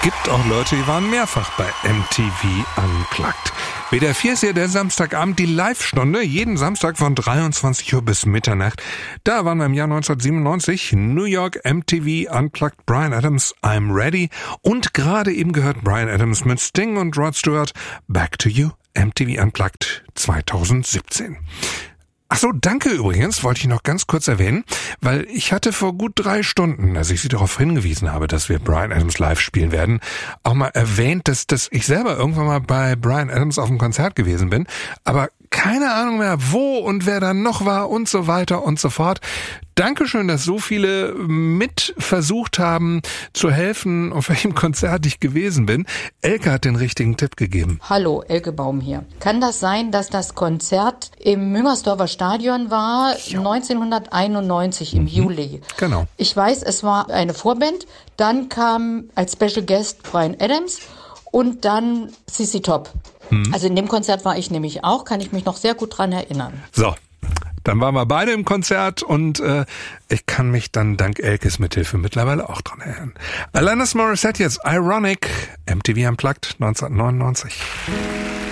gibt auch Leute, die waren mehrfach bei MTV Unplugged. WDR 4 ist hier der Samstagabend, die Live-Stunde, jeden Samstag von 23 Uhr bis Mitternacht. Da waren wir im Jahr 1997, New York, MTV Unplugged, Bryan Adams, I'm Ready. Und gerade eben gehört Bryan Adams mit Sting und Rod Stewart, Back to You, MTV Unplugged 2017. Ach so, danke übrigens, wollte ich noch ganz kurz erwähnen, weil ich hatte vor gut 3 Stunden, als ich Sie darauf hingewiesen habe, dass wir Bryan Adams live spielen werden, auch mal erwähnt, dass ich selber irgendwann mal bei Bryan Adams auf einem Konzert gewesen bin, aber keine Ahnung mehr, wo und wer da noch war und so weiter und so fort. Dankeschön, dass so viele mit versucht haben zu helfen, auf welchem Konzert ich gewesen bin. Elke hat den richtigen Tipp gegeben. Hallo, Elke Baum hier. Kann das sein, dass das Konzert im Müngersdorfer Stadion war, 1991 im Juli? Genau. Ich weiß, es war eine Vorband, dann kam als Special Guest Bryan Adams und dann CC Top. Also in dem Konzert war ich nämlich auch, kann ich mich noch sehr gut dran erinnern. So, dann waren wir beide im Konzert und ich kann mich dann dank Elkes Mithilfe mittlerweile auch dran erinnern. Alanis Morissette jetzt, Ironic, MTV Unplugged 1999.